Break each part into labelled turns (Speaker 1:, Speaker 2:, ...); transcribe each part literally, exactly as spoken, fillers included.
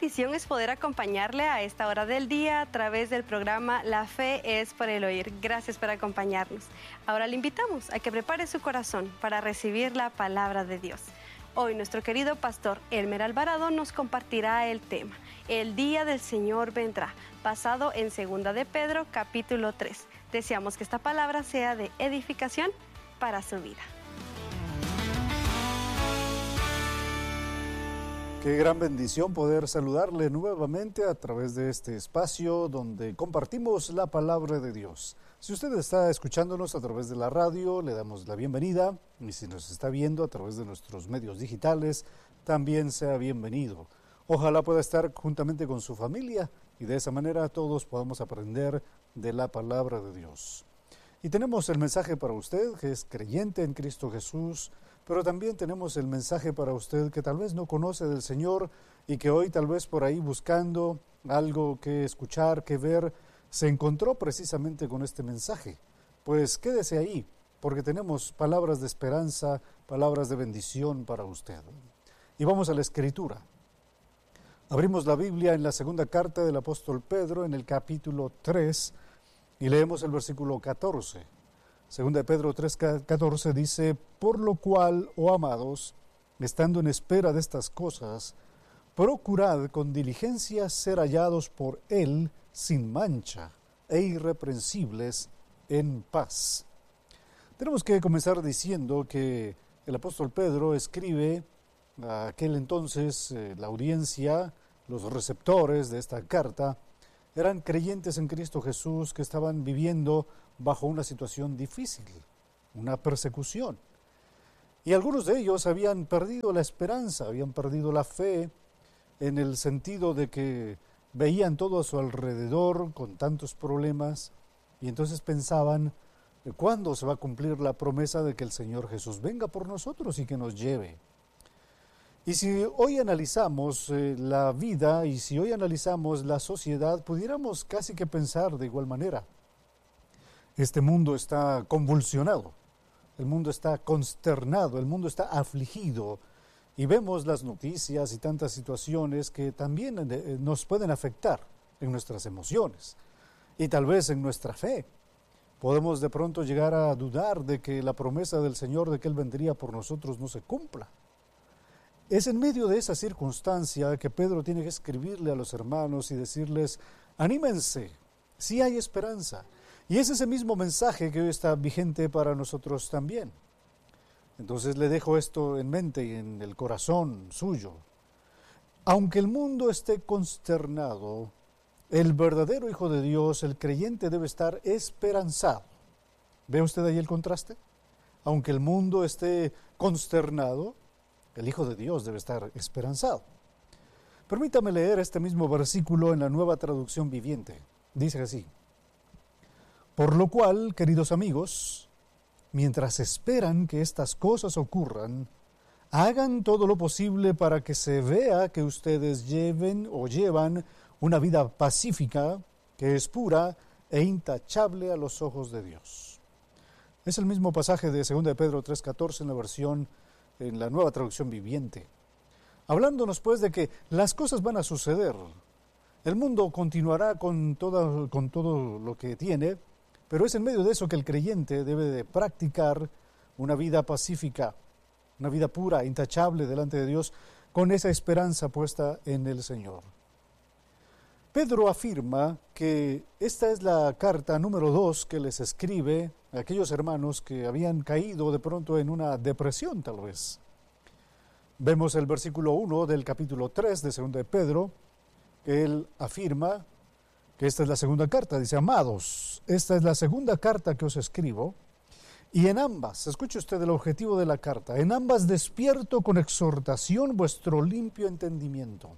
Speaker 1: bendición es poder acompañarle a esta hora del día a través del programa La Fe es por el Oír. Gracias por acompañarnos. Ahora le invitamos a que prepare su corazón para recibir la palabra de Dios. Hoy nuestro querido pastor Elmer Alvarado nos compartirá el tema El día del Señor vendrá, basado en Segunda de Pedro capítulo tres. Deseamos que esta palabra sea de edificación para su vida.
Speaker 2: Qué gran bendición poder saludarle nuevamente a través de este espacio donde compartimos la palabra de Dios. Si usted está escuchándonos a través de la radio, le damos la bienvenida, y si nos está viendo a través de nuestros medios digitales, también sea bienvenido. Ojalá pueda estar juntamente con su familia y de esa manera todos podamos aprender de la palabra de Dios. Y tenemos el mensaje para usted que es creyente en Cristo Jesús, pero también tenemos el mensaje para usted que tal vez no conoce del Señor y que hoy tal vez por ahí buscando algo que escuchar, que ver, se encontró precisamente con este mensaje. Pues quédese ahí, porque tenemos palabras de esperanza, palabras de bendición para usted. Y vamos a la Escritura. Abrimos la Biblia en la segunda carta del apóstol Pedro, en el capítulo tres, y leemos el versículo catorce. Segunda de Pedro tres, catorce dice, por lo cual, oh amados, estando en espera de estas cosas, procurad con diligencia ser hallados por Él sin mancha e irreprensibles en paz. Tenemos que comenzar diciendo que el apóstol Pedro escribe a aquel entonces, eh, la audiencia, los receptores de esta carta, eran creyentes en Cristo Jesús que estaban viviendo bajo una situación difícil, una persecución. Y algunos de ellos habían perdido la esperanza, habían perdido la fe, en el sentido de que veían todo a su alrededor con tantos problemas, y entonces pensaban, ¿cuándo se va a cumplir la promesa de que el Señor Jesús venga por nosotros y que nos lleve? Y si hoy analizamos eh, la vida y si hoy analizamos la sociedad, pudiéramos casi que pensar de igual manera. Este mundo está convulsionado, el mundo está consternado, el mundo está afligido y vemos las noticias y tantas situaciones que también eh, nos pueden afectar en nuestras emociones y tal vez en nuestra fe. Podemos de pronto llegar a dudar de que la promesa del Señor de que Él vendría por nosotros no se cumpla. Es en medio de esa circunstancia que Pedro tiene que escribirle a los hermanos y decirles, anímense, sí hay esperanza. Y es ese mismo mensaje que hoy está vigente para nosotros también. Entonces le dejo esto en mente y en el corazón suyo. Aunque el mundo esté consternado, el verdadero Hijo de Dios, el creyente, debe estar esperanzado. ¿Ve usted ahí el contraste? Aunque el mundo esté consternado, el Hijo de Dios debe estar esperanzado. Permítame leer este mismo versículo en la Nueva Traducción Viviente. Dice así, por lo cual, queridos amigos, mientras esperan que estas cosas ocurran, hagan todo lo posible para que se vea que ustedes lleven o llevan una vida pacífica, que es pura e intachable a los ojos de Dios. Es el mismo pasaje de Segunda de Pedro tres catorce en la versión en la Nueva Traducción Viviente, hablándonos pues de que las cosas van a suceder. El mundo continuará con, toda, con todo lo que tiene, pero es en medio de eso que el creyente debe de practicar una vida pacífica, una vida pura, intachable delante de Dios, con esa esperanza puesta en el Señor. Pedro afirma que esta es la carta número dos que les escribe a aquellos hermanos que habían caído de pronto en una depresión tal vez. Vemos el versículo uno del capítulo tres de Segunda de Pedro, que él afirma que esta es la segunda carta. Dice, amados, esta es la segunda carta que os escribo, y en ambas, escuche usted el objetivo de la carta, en ambas despierto con exhortación vuestro limpio entendimiento.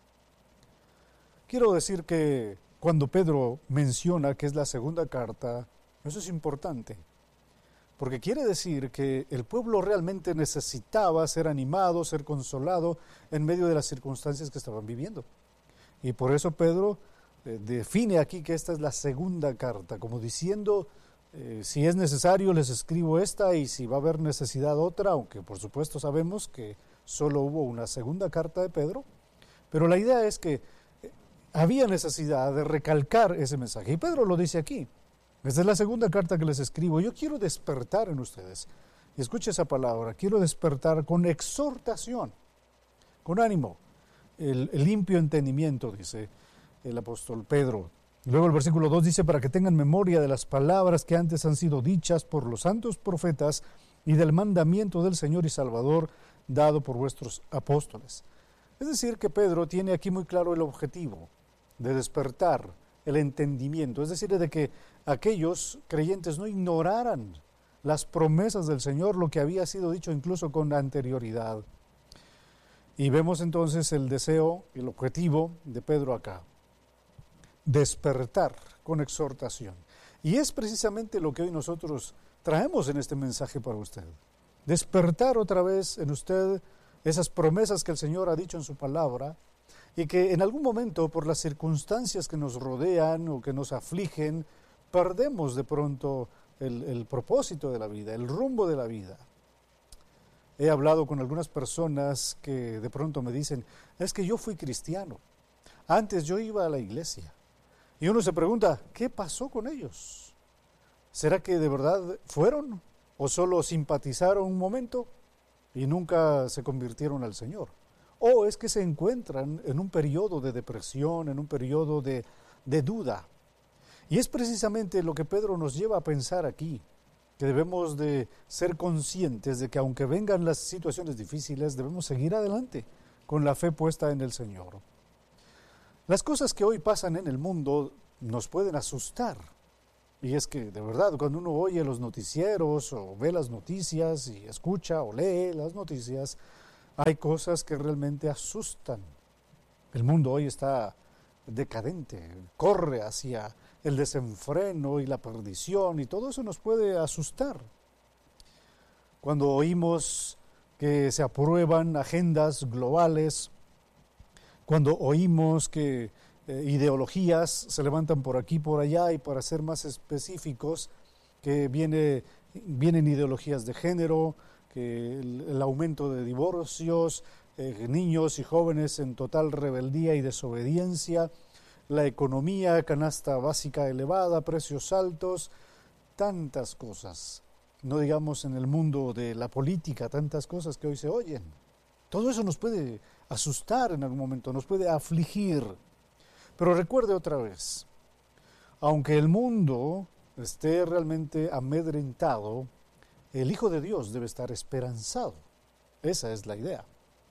Speaker 2: Quiero decir que cuando Pedro menciona que es la segunda carta, eso es importante, porque quiere decir que el pueblo realmente necesitaba ser animado, ser consolado en medio de las circunstancias que estaban viviendo. Y por eso Pedro eh, define aquí que esta es la segunda carta, como diciendo, eh, si es necesario les escribo esta y si va a haber necesidad otra, aunque por supuesto sabemos que solo hubo una segunda carta de Pedro, Pero la idea es que había necesidad de recalcar ese mensaje. Y Pedro lo dice aquí. Esta es la segunda carta que les escribo. Yo quiero despertar en ustedes. Y escuche esa palabra. Quiero despertar con exhortación, con ánimo, el, el limpio entendimiento, dice el apóstol Pedro. Luego el versículo dos dice, para que tengan memoria de las palabras que antes han sido dichas por los santos profetas y del mandamiento del Señor y Salvador dado por vuestros apóstoles. Es decir, que Pedro tiene aquí muy claro el objetivo de despertar el entendimiento, es decir, de que aquellos creyentes no ignoraran las promesas del Señor, lo que había sido dicho incluso con anterioridad. Y vemos entonces el deseo, el objetivo de Pedro acá, despertar con exhortación. Y es precisamente lo que hoy nosotros traemos en este mensaje para usted. Despertar otra vez en usted esas promesas que el Señor ha dicho en su palabra, y que en algún momento, por las circunstancias que nos rodean o que nos afligen, perdemos de pronto el, el propósito de la vida, el rumbo de la vida. He hablado con algunas personas que de pronto me dicen, es que yo fui cristiano, antes yo iba a la iglesia. Y uno se pregunta, ¿qué pasó con ellos? ¿Será que de verdad fueron o solo simpatizaron un momento y nunca se convirtieron al Señor? ¿O es que se encuentran en un periodo de depresión, en un periodo de, de duda? Y es precisamente lo que Pedro nos lleva a pensar aquí, que debemos de ser conscientes de que aunque vengan las situaciones difíciles, debemos seguir adelante con la fe puesta en el Señor. Las cosas que hoy pasan en el mundo nos pueden asustar. Y es que, de verdad, cuando uno oye los noticieros o ve las noticias y escucha o lee las noticias, hay cosas que realmente asustan. El mundo hoy está decadente, corre hacia el desenfreno y la perdición, y todo eso nos puede asustar. Cuando oímos que se aprueban agendas globales, cuando oímos que eh, ideologías se levantan por aquí, por allá, y para ser más específicos, que viene, vienen ideologías de género, que el, el aumento de divorcios, eh, niños y jóvenes en total rebeldía y desobediencia, la economía, canasta básica elevada, precios altos, tantas cosas. No digamos en el mundo de la política, tantas cosas que hoy se oyen. Todo eso nos puede asustar en algún momento, nos puede afligir. Pero recuerde otra vez, aunque el mundo esté realmente amedrentado, el Hijo de Dios debe estar esperanzado. Esa es la idea.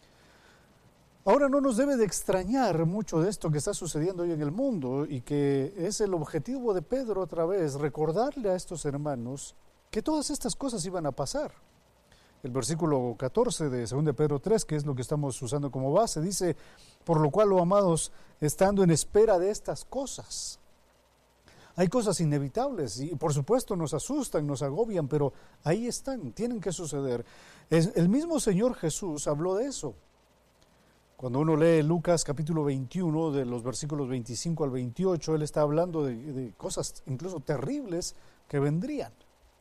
Speaker 2: Ahora, no nos debe de extrañar mucho de esto que está sucediendo hoy en el mundo, y que es el objetivo de Pedro otra vez, recordarle a estos hermanos que todas estas cosas iban a pasar. El versículo catorce de segunda de Pedro tres, que es lo que estamos usando como base, dice, por lo cual, oh amados, estando en espera de estas cosas. Hay cosas inevitables y por supuesto nos asustan, nos agobian, pero ahí están, tienen que suceder. Es, el mismo Señor Jesús habló de eso. Cuando uno lee Lucas capítulo veintiuno, de los versículos veinticinco al veintiocho, Él está hablando de, de cosas incluso terribles que vendrían.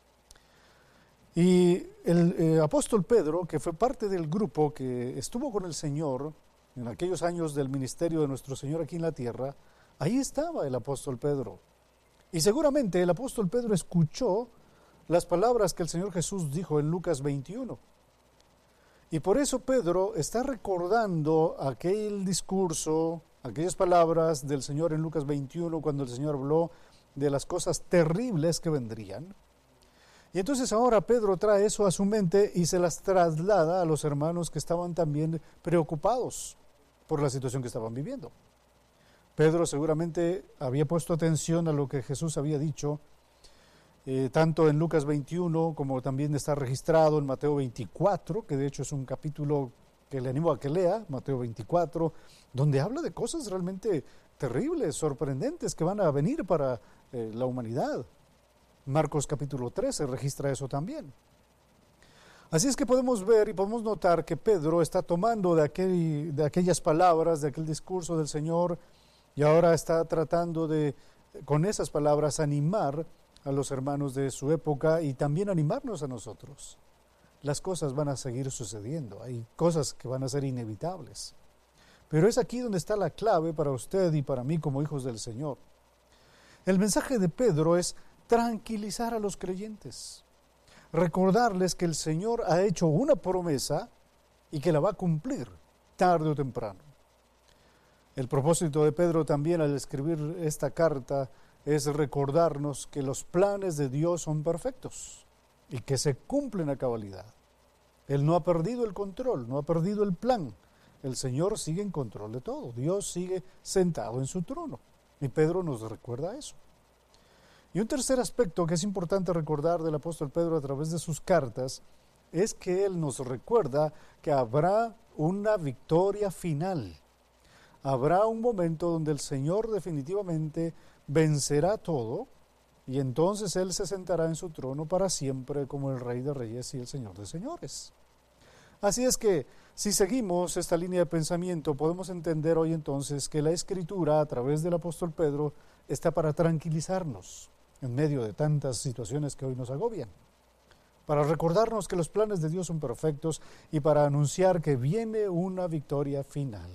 Speaker 2: Y el eh, apóstol Pedro, que fue parte del grupo que estuvo con el Señor en aquellos años del ministerio de nuestro Señor aquí en la tierra, ahí estaba el apóstol Pedro. Y seguramente el apóstol Pedro escuchó las palabras que el Señor Jesús dijo en Lucas veintiuno. Y por eso Pedro está recordando aquel discurso, aquellas palabras del Señor en Lucas veintiuno, cuando el Señor habló de las cosas terribles que vendrían. Y entonces ahora Pedro trae eso a su mente y se las traslada a los hermanos que estaban también preocupados por la situación que estaban viviendo. Pedro seguramente había puesto atención a lo que Jesús había dicho, eh, tanto en Lucas veintiuno como también está registrado en Mateo veinticuatro, que de hecho es un capítulo que le animo a que lea, Mateo veinticuatro, donde habla de cosas realmente terribles, sorprendentes, que van a venir para eh, la humanidad. Marcos capítulo trece registra eso también. Así es que podemos ver y podemos notar que Pedro está tomando de, aquel, de aquellas palabras, de aquel discurso del Señor, y ahora está tratando de, con esas palabras, animar a los hermanos de su época y también animarnos a nosotros. Las cosas van a seguir sucediendo, hay cosas que van a ser inevitables. Pero es aquí donde está la clave para usted y para mí como hijos del Señor. El mensaje de Pedro es tranquilizar a los creyentes, recordarles que el Señor ha hecho una promesa y que la va a cumplir tarde o temprano. El propósito de Pedro también al escribir esta carta es recordarnos que los planes de Dios son perfectos y que se cumplen a cabalidad. Él no ha perdido el control, no ha perdido el plan. El Señor sigue en control de todo. Dios sigue sentado en su trono. Y Pedro nos recuerda eso. Y un tercer aspecto que es importante recordar del apóstol Pedro a través de sus cartas es que él nos recuerda que habrá una victoria final. Habrá un momento donde el Señor definitivamente vencerá todo y entonces Él se sentará en su trono para siempre como el Rey de Reyes y el Señor de Señores. Así es que, si seguimos esta línea de pensamiento, podemos entender hoy entonces que la Escritura, a través del apóstol Pedro, está para tranquilizarnos en medio de tantas situaciones que hoy nos agobian, para recordarnos que los planes de Dios son perfectos y para anunciar que viene una victoria final.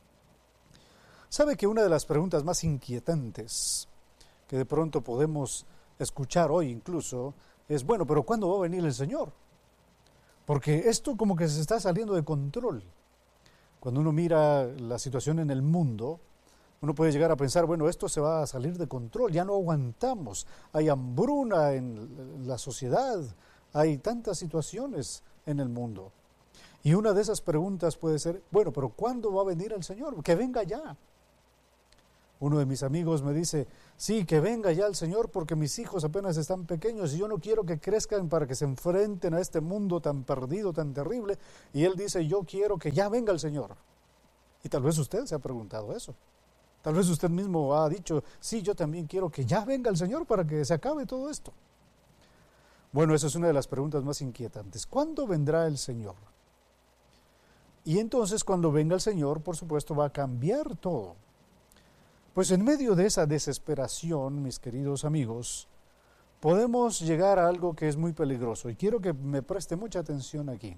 Speaker 2: ¿Sabe que una de las preguntas más inquietantes que de pronto podemos escuchar hoy incluso es, bueno, pero ¿cuándo va a venir el Señor? Porque esto como que se está saliendo de control. Cuando uno mira la situación en el mundo, uno puede llegar a pensar, bueno, esto se va a salir de control, ya no aguantamos, hay hambruna en la sociedad, hay tantas situaciones en el mundo. Y una de esas preguntas puede ser, bueno, pero ¿cuándo va a venir el Señor? Que venga ya. Uno de mis amigos me dice, sí, que venga ya el Señor porque mis hijos apenas están pequeños y yo no quiero que crezcan para que se enfrenten a este mundo tan perdido, tan terrible. Y él dice, yo quiero que ya venga el Señor. Y tal vez usted se ha preguntado eso. Tal vez usted mismo ha dicho, sí, yo también quiero que ya venga el Señor para que se acabe todo esto. Bueno, esa es una de las preguntas más inquietantes. ¿Cuándo vendrá el Señor? Y entonces cuando venga el Señor, por supuesto, va a cambiar todo. Pues en medio de esa desesperación, mis queridos amigos, podemos llegar a algo que es muy peligroso. Y quiero que me preste mucha atención aquí.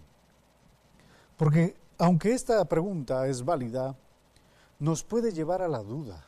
Speaker 2: Porque aunque esta pregunta es válida, nos puede llevar a la duda.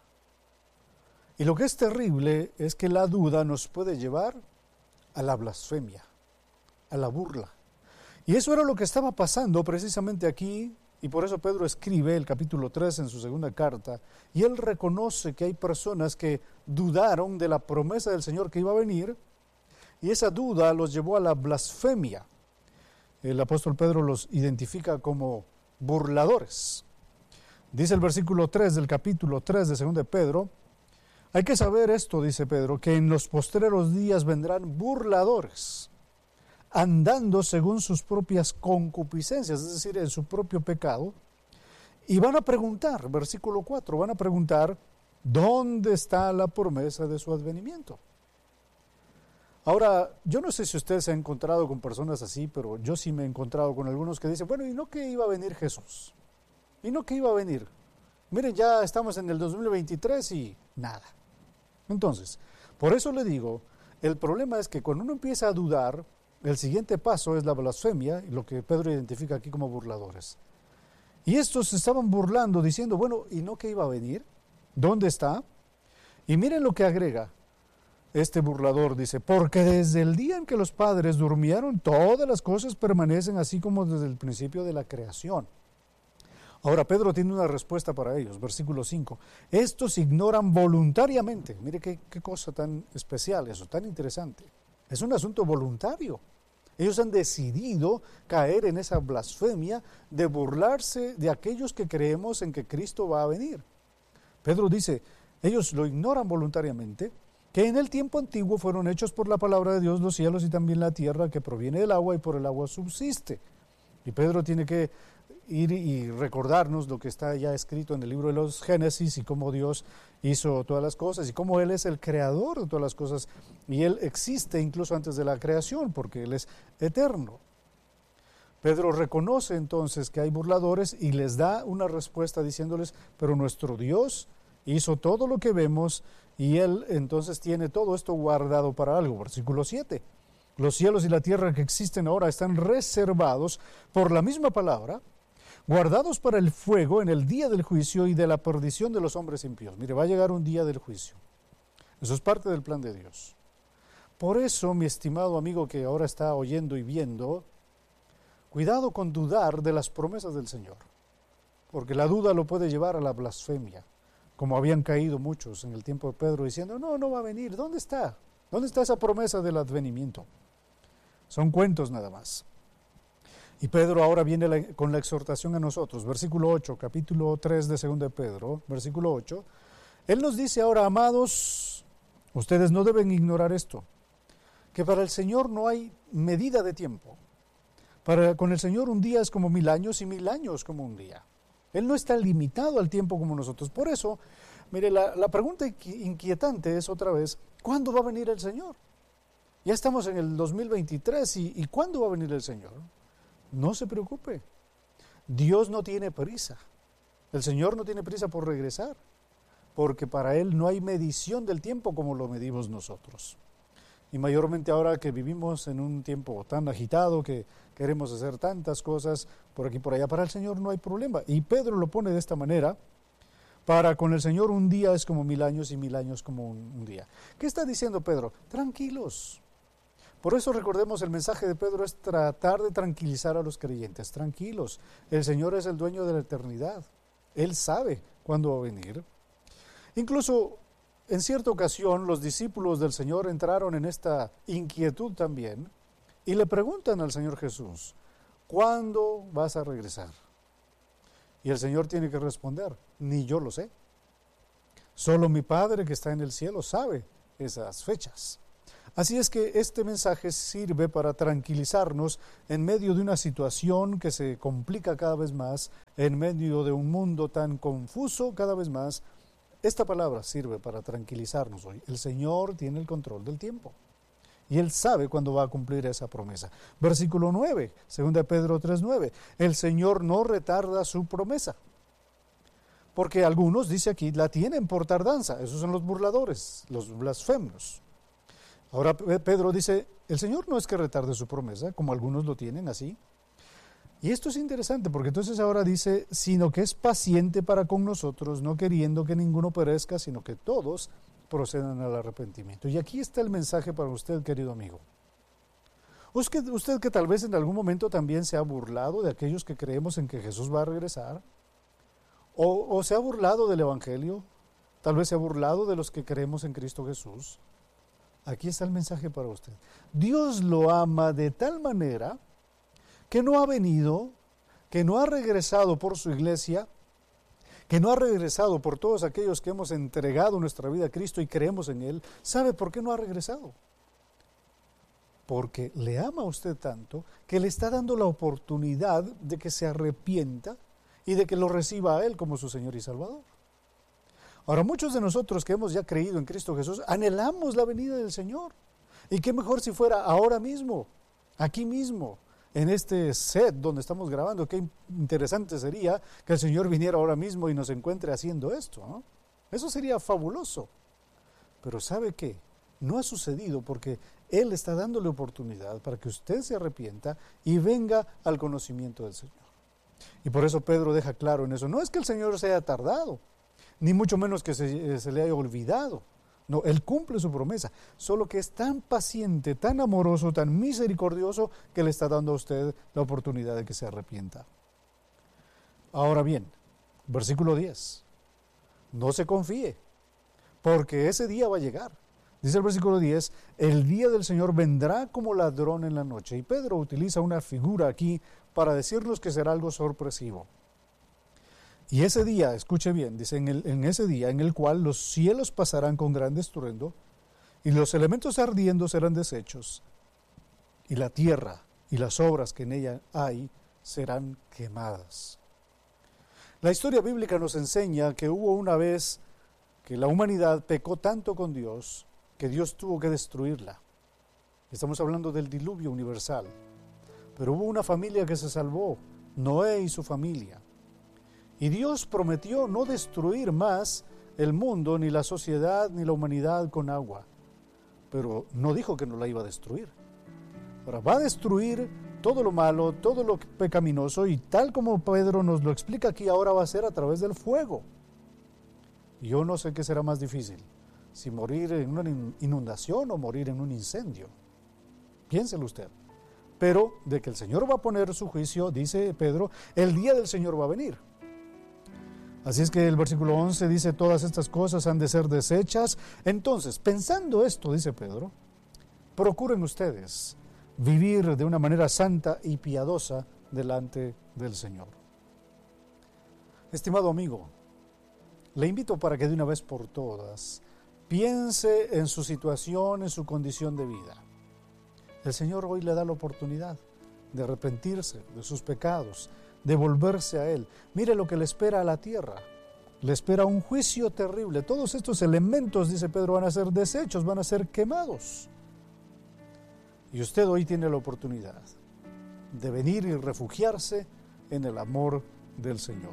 Speaker 2: Y lo que es terrible es que la duda nos puede llevar a la blasfemia, a la burla. Y eso era lo que estaba pasando precisamente aquí. Y por eso Pedro escribe el capítulo tres en su segunda carta, y él reconoce que hay personas que dudaron de la promesa del Señor que iba a venir, y esa duda los llevó a la blasfemia. El apóstol Pedro los identifica como burladores. Dice el versículo tres del capítulo tres de segunda de Pedro, hay que saber esto, dice Pedro, que en los postreros días vendrán burladores, andando según sus propias concupiscencias, es decir, en su propio pecado, y van a preguntar, versículo cuatro, van a preguntar, ¿dónde está la promesa de su advenimiento? Ahora, yo no sé si usted se ha encontrado con personas así, pero yo sí me he encontrado con algunos que dicen, bueno, ¿y no que iba a venir Jesús? ¿Y no que iba a venir? Miren, ya estamos en el dos mil veintitrés y nada. Entonces, por eso le digo, el problema es que cuando uno empieza a dudar, el siguiente paso es la blasfemia, lo que Pedro identifica aquí como burladores. Y estos se estaban burlando diciendo, bueno, ¿y no que iba a venir? ¿Dónde está? Y miren lo que agrega este burlador, dice, porque desde el día en que los padres durmieron, todas las cosas permanecen así como desde el principio de la creación. Ahora Pedro tiene una respuesta para ellos, versículo cinco. Estos ignoran voluntariamente, mire qué, qué cosa tan especial eso, tan interesante. Es un asunto voluntario. Ellos han decidido caer en esa blasfemia de burlarse de aquellos que creemos en que Cristo va a venir. Pedro dice, ellos lo ignoran voluntariamente, que en el tiempo antiguo fueron hechos por la palabra de Dios los cielos y también la tierra, que proviene del agua y por el agua subsiste. Y Pedro tiene que ir y recordarnos lo que está ya escrito en el libro de los Génesis y cómo Dios hizo todas las cosas y cómo Él es el creador de todas las cosas y Él existe incluso antes de la creación porque Él es eterno. Pedro reconoce entonces que hay burladores y les da una respuesta diciéndoles, pero nuestro Dios hizo todo lo que vemos y Él entonces tiene todo esto guardado para algo. Versículo siete. Los cielos y la tierra que existen ahora están reservados por la misma palabra, guardados para el fuego en el día del juicio y de la perdición de los hombres impíos. Mire, va a llegar un día del juicio. Eso es parte del plan de Dios. Por eso, mi estimado amigo que ahora está oyendo y viendo, cuidado con dudar de las promesas del Señor, porque la duda lo puede llevar a la blasfemia, como habían caído muchos en el tiempo de Pedro diciendo, no, no va a venir, ¿dónde está? ¿Dónde está esa promesa del advenimiento? Son cuentos nada más. Y Pedro ahora viene la, con la exhortación a nosotros, versículo ocho, capítulo tres de segunda de Pedro, versículo ocho. Él nos dice ahora, amados, ustedes no deben ignorar esto, que para el Señor no hay medida de tiempo. Para, con el Señor un día es como mil años y mil años como un día. Él no está limitado al tiempo como nosotros. Por eso, mire, la, la pregunta inquietante es otra vez, ¿cuándo va a venir el Señor? Ya estamos en el dos mil veintitrés y, ¿y cuándo va a venir el Señor? No se preocupe. Dios no tiene prisa. El Señor no tiene prisa por regresar, porque para Él no hay medición del tiempo como lo medimos nosotros. Y mayormente ahora que vivimos en un tiempo tan agitado que queremos hacer tantas cosas por aquí y por allá, para el Señor no hay problema. Y Pedro lo pone de esta manera, para con el Señor un día es como mil años y mil años como un, un día. ¿Qué está diciendo Pedro? Tranquilos. Por eso recordemos, el mensaje de Pedro es tratar de tranquilizar a los creyentes. Tranquilos, el Señor es el dueño de la eternidad. Él sabe cuándo va a venir. Incluso en cierta ocasión los discípulos del Señor entraron en esta inquietud también y le preguntan al Señor Jesús, ¿cuándo vas a regresar? Y el Señor tiene que responder, ni yo lo sé. Solo mi Padre que está en el cielo sabe esas fechas. Así es que este mensaje sirve para tranquilizarnos en medio de una situación que se complica cada vez más, en medio de un mundo tan confuso cada vez más. Esta palabra sirve para tranquilizarnos hoy. El Señor tiene el control del tiempo y Él sabe cuándo va a cumplir esa promesa. Versículo nueve, segunda de Pedro tres nueve. El Señor no retarda su promesa, porque algunos, dice aquí, la tienen por tardanza. Esos son los burladores, los blasfemos. Ahora Pedro dice, el Señor no es que retarde su promesa, como algunos lo tienen así. Y esto es interesante, porque entonces ahora dice, sino que es paciente para con nosotros, no queriendo que ninguno perezca, sino que todos procedan al arrepentimiento. Y aquí está el mensaje para usted, querido amigo. Usted, usted que tal vez en algún momento también se ha burlado de aquellos que creemos en que Jesús va a regresar, o, o se ha burlado del Evangelio, tal vez se ha burlado de los que creemos en Cristo Jesús. Aquí está el mensaje para usted. Dios lo ama de tal manera que no ha venido, que no ha regresado por su iglesia, que no ha regresado por todos aquellos que hemos entregado nuestra vida a Cristo y creemos en Él. ¿Sabe por qué no ha regresado? Porque le ama a usted tanto que le está dando la oportunidad de que se arrepienta y de que lo reciba a Él como su Señor y Salvador. Ahora, muchos de nosotros que hemos ya creído en Cristo Jesús, anhelamos la venida del Señor. Y qué mejor si fuera ahora mismo, aquí mismo, en este set donde estamos grabando. Qué interesante sería que el Señor viniera ahora mismo y nos encuentre haciendo esto, ¿no? Eso sería fabuloso. Pero ¿sabe qué? No ha sucedido porque Él está dándole oportunidad para que usted se arrepienta y venga al conocimiento del Señor. Y por eso Pedro deja claro en eso. No es que el Señor se haya tardado, ni mucho menos que se, se le haya olvidado. No, Él cumple su promesa, solo que es tan paciente, tan amoroso, tan misericordioso, que le está dando a usted la oportunidad de que se arrepienta. Ahora bien, versículo diez, no se confíe, porque ese día va a llegar. Dice el versículo diez, el día del Señor vendrá como ladrón en la noche. Y Pedro utiliza una figura aquí para decirnos que será algo sorpresivo. Y ese día, escuche bien, dice, en, el, en ese día en el cual los cielos pasarán con gran estruendo, y los elementos ardiendo serán deshechos, y la tierra y las obras que en ella hay serán quemadas. La historia bíblica nos enseña que hubo una vez que la humanidad pecó tanto con Dios, que Dios tuvo que destruirla. Estamos hablando del diluvio universal. Pero hubo una familia que se salvó, Noé y su familia. Y Dios prometió no destruir más el mundo, ni la sociedad, ni la humanidad con agua. Pero no dijo que no la iba a destruir. Ahora, va a destruir todo lo malo, todo lo pecaminoso, y tal como Pedro nos lo explica aquí, ahora va a ser a través del fuego. Yo no sé qué será más difícil, si morir en una inundación o morir en un incendio. Piénselo usted. Pero de que el Señor va a poner su juicio, dice Pedro, el día del Señor va a venir. Así es que el versículo once dice, todas estas cosas han de ser desechas. Entonces, pensando esto, dice Pedro, procuren ustedes vivir de una manera santa y piadosa delante del Señor. Estimado amigo, le invito para que de una vez por todas piense en su situación, en su condición de vida. El Señor hoy le da la oportunidad de arrepentirse de sus pecados, de volverse a Él. Mire lo que le espera a la tierra. Le espera un juicio terrible. Todos estos elementos, dice Pedro, van a ser desechos, van a ser quemados. Y usted hoy tiene la oportunidad de venir y refugiarse en el amor del Señor.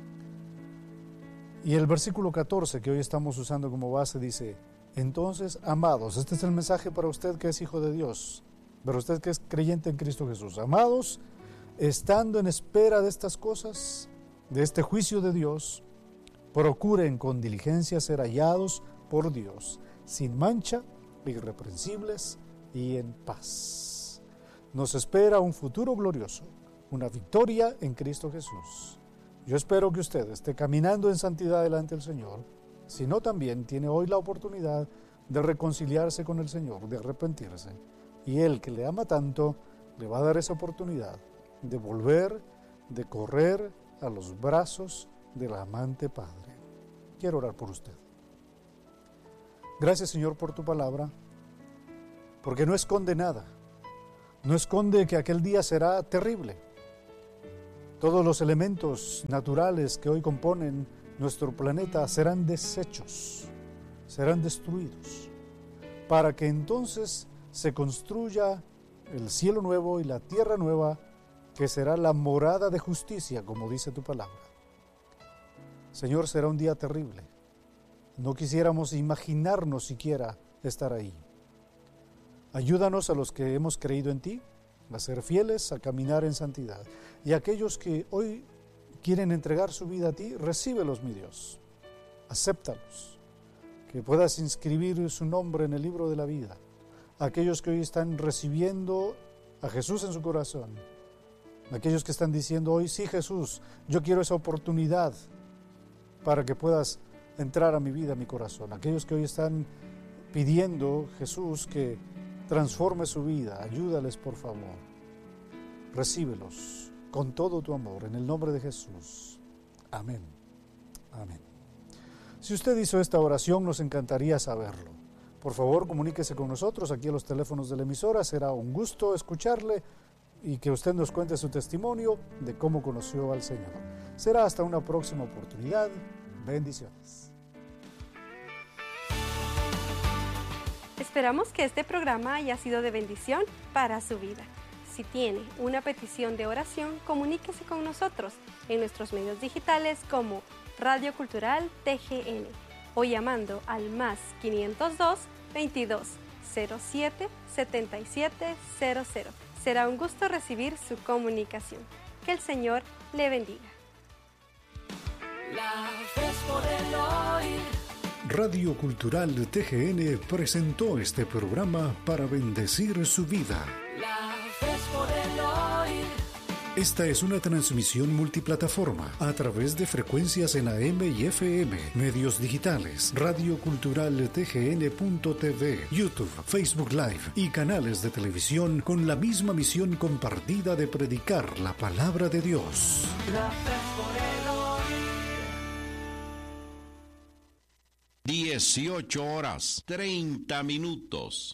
Speaker 2: Y el versículo catorce que hoy estamos usando como base dice, entonces, amados, este es el mensaje para usted que es hijo de Dios, para usted que es creyente en Cristo Jesús. Amados, estando en espera de estas cosas, de este juicio de Dios, procuren con diligencia ser hallados por Dios, sin mancha, irreprensibles y en paz. Nos espera un futuro glorioso, una victoria en Cristo Jesús. Yo espero que usted esté caminando en santidad delante del Señor, si no también tiene hoy la oportunidad de reconciliarse con el Señor, de arrepentirse. Y Él, que le ama tanto, le va a dar esa oportunidad de volver, de correr a los brazos del amante Padre. Quiero orar por usted. Gracias, Señor, por tu palabra, porque no esconde nada. No esconde que aquel día será terrible. Todos los elementos naturales que hoy componen nuestro planeta serán deshechos, serán destruidos, para que entonces se construya el cielo nuevo y la tierra nueva, que será la morada de justicia, como dice tu palabra. Señor, será un día terrible. No quisiéramos imaginarnos siquiera estar ahí. Ayúdanos a los que hemos creído en ti, a ser fieles, a caminar en santidad. Y a aquellos que hoy quieren entregar su vida a ti, recíbelos, mi Dios. Acéptalos. Que puedas inscribir su nombre en el libro de la vida. Aquellos que hoy están recibiendo a Jesús en su corazón. Aquellos que están diciendo hoy, sí, Jesús, yo quiero esa oportunidad para que puedas entrar a mi vida, a mi corazón. Aquellos que hoy están pidiendo, Jesús, que transforme su vida, ayúdales, por favor. Recíbelos con todo tu amor, en el nombre de Jesús. Amén. Amén. Si usted hizo esta oración, nos encantaría saberlo. Por favor, comuníquese con nosotros aquí a los teléfonos de la emisora. Será un gusto escucharle y que usted nos cuente su testimonio de cómo conoció al Señor. Será hasta una próxima oportunidad. Bendiciones.
Speaker 1: Esperamos que este programa haya sido de bendición para su vida. Si tiene una petición de oración, comuníquese con nosotros en nuestros medios digitales como Radio Cultural T G N o llamando al más quinientos dos, veintidós, cero siete, setenta y siete cero cero. Será un gusto recibir su comunicación. Que el Señor le bendiga.
Speaker 3: La fe es por el oír.
Speaker 4: Radio Cultural T G N presentó este programa para bendecir su vida.
Speaker 3: La fe es por el oír.
Speaker 4: Esta es una transmisión multiplataforma a través de frecuencias en A M y F M, medios digitales, Radio Cultural T G N punto T V, YouTube, Facebook Live y canales de televisión con la misma misión compartida de predicar la palabra de Dios.
Speaker 3: La fe es por el oír.
Speaker 5: dieciocho horas, treinta minutos.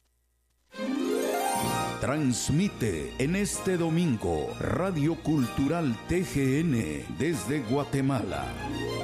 Speaker 6: Transmite en este domingo Radio Cultural T G N desde Guatemala.